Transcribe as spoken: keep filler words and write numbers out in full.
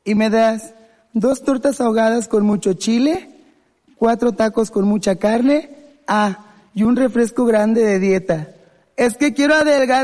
y me das dos tortas ahogadas con mucho chile, cuatro tacos con mucha carne, ah, y un refresco grande de dieta. Es que quiero adelgazar.